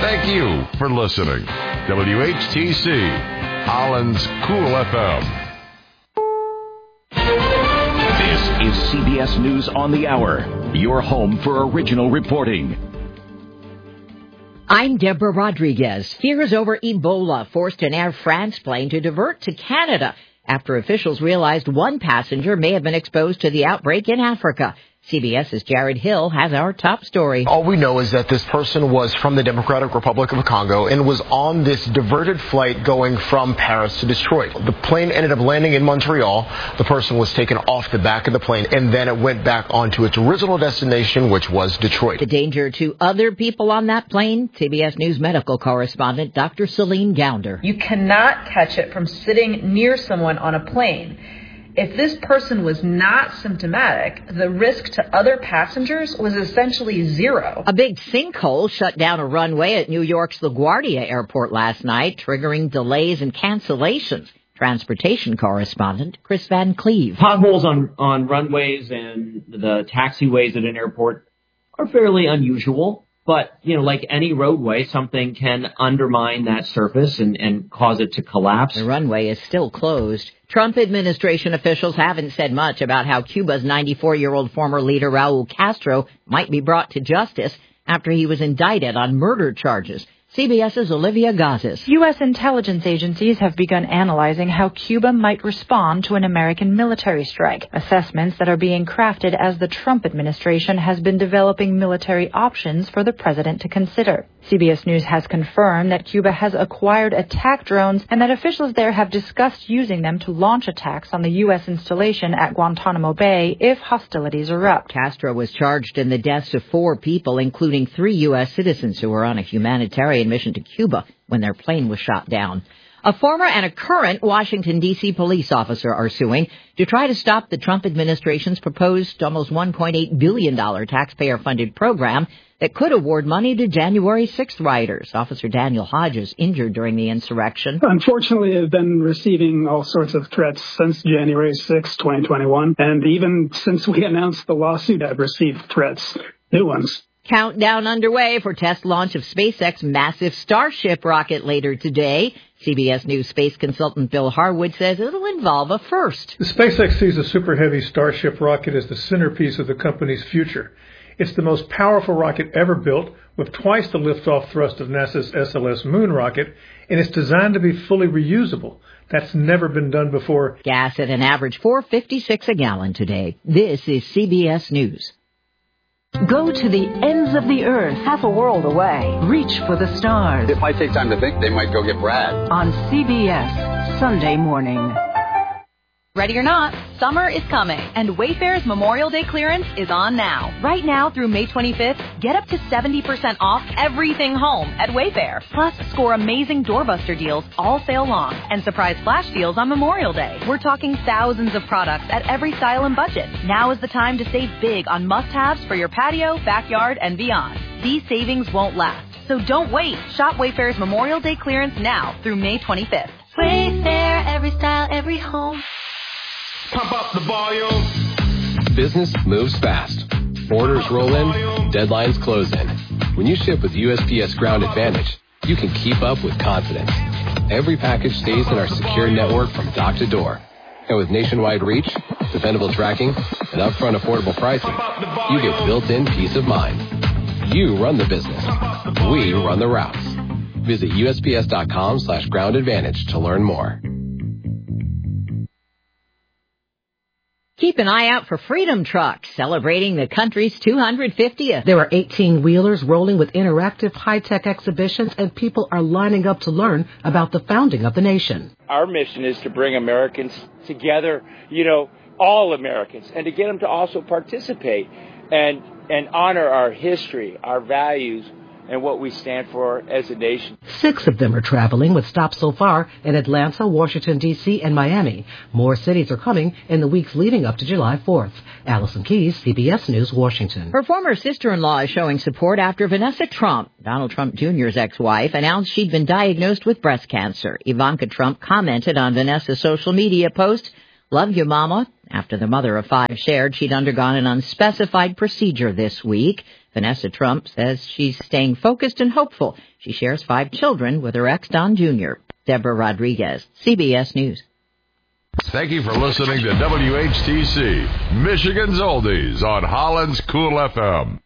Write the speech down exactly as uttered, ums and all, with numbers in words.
Thank you for listening. W H T C, Holland's Cool F M. This is C B S News on the Hour, your home for original reporting. I'm Deborah Rodriguez. Fears over Ebola forced an Air France plane to divert to Canada after officials realized one passenger may have been exposed to the outbreak in Africa. CBS's Jared Hill has our top story. All we know is that this person was from the Democratic Republic of Congo and was on this diverted flight going from Paris to Detroit. The plane ended up landing in Montreal. The person was taken off the back of the plane, and then it went back onto its original destination, which was Detroit. The danger to other people on that plane? C B S News medical correspondent Doctor Celine Gounder. You cannot catch it from sitting near someone on a plane. If this person was not symptomatic, the risk to other passengers was essentially zero. A big sinkhole shut down a runway at New York's LaGuardia Airport last night, triggering delays and cancellations. Transportation correspondent Chris Van Cleve. Potholes on, on runways and the taxiways at an airport are fairly unusual. But, you know, like any roadway, something can undermine that surface and, and cause it to collapse. The runway is still closed. Trump administration officials haven't said much about how Cuba's ninety-four-year-old former leader Raul Castro might be brought to justice after he was indicted on murder charges. CBS's Olivia Gazis. U S intelligence agencies have begun analyzing how Cuba might respond to an American military strike, assessments that are being crafted as the Trump administration has been developing military options for the president to consider. C B S News has confirmed that Cuba has acquired attack drones and that officials there have discussed using them to launch attacks on the U S installation at Guantanamo Bay if hostilities erupt. Castro was charged in the deaths of four people, including three U S citizens who were on a humanitarian mission to Cuba when their plane was shot down. A former and a current Washington, D C police officer are suing to try to stop the Trump administration's proposed almost one point eight billion dollars taxpayer-funded program that could award money to January sixth rioters. Officer Daniel Hodges injured during the insurrection. Unfortunately, I've been receiving all sorts of threats since January sixth, twenty twenty-one, and even since we announced the lawsuit, I've received threats, new ones. Countdown underway for test launch of SpaceX's massive Starship rocket later today. C B S News space consultant Bill Harwood says it'll involve a first. The SpaceX sees the Super Heavy Starship rocket as the centerpiece of the company's future. It's the most powerful rocket ever built, with twice the liftoff thrust of NASA's S L S moon rocket, and it's designed to be fully reusable. That's never been done before. Gas at an average four fifty-six a gallon today. This is C B S News. Go to the ends of the earth, half a world away. Reach for the stars. It might take time to think. They might go get Brad. On C B S, Sunday morning. Ready or not, summer is coming, and Wayfair's Memorial Day clearance is on now. Right now through May twenty-fifth, get up to seventy percent off everything home at Wayfair. Plus, score amazing doorbuster deals all sale long and surprise flash deals on Memorial Day. We're talking thousands of products at every style and budget. Now is the time to save big on must-haves for your patio, backyard, and beyond. These savings won't last, so don't wait. Shop Wayfair's Memorial Day clearance now through May twenty-fifth. Wayfair, every style, every home. Pump up the volume. Business moves fast. Orders roll in, deadlines close in. When you ship with U S P S Ground Advantage, you can keep up with confidence. Every package stays in our secure network from dock to door. And with nationwide reach, dependable tracking, and upfront affordable pricing, you get built-in peace of mind. You run the business. We run the routes. Visit U S P S dot com slash ground advantage to learn more. Keep an eye out for Freedom Trucks, celebrating the country's two hundred fiftieth. There are eighteen-wheelers rolling with interactive high-tech exhibitions, and people are lining up to learn about the founding of the nation. Our mission is to bring Americans together, you know, all Americans, and to get them to also participate and and honor our history, our values, and what we stand for as a nation. Six of them are traveling, with stops so far in Atlanta, Washington, D C, and Miami. More cities are coming in the weeks leading up to July fourth. Allison Keyes, C B S News, Washington. Her former sister-in-law is showing support after Vanessa Trump, Donald Trump Junior's ex-wife, announced she'd been diagnosed with breast cancer. Ivanka Trump commented on Vanessa's social media post, "Love you, Mama," after the mother of five shared she'd undergone an unspecified procedure this week. Vanessa Trump says she's staying focused and hopeful. She shares five children with her ex, Don Junior Deborah Rodriguez, C B S News. Thank you for listening to W H T C, Michigan's Oldies on Holland's Cool F M.